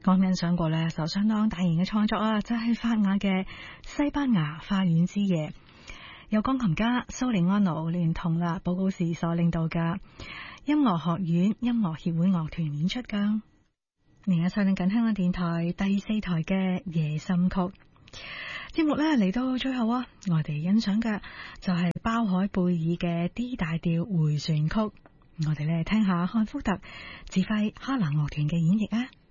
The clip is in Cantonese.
我欣賞過呢首相當大型嘅創作啊，就係法雅嘅《西班牙花園之夜》，由鋼琴家蘇利安奴聯同啦保高士所領導嘅音樂學院音樂協會樂團演出噶。而家收聽緊香港電台第4台嘅夜心曲節目呢，嚟到最後啊，我哋欣賞嘅就係包海貝爾嘅 D 大調回旋曲，我哋呢聽下漢福特指揮哈蘭樂團嘅演繹啊。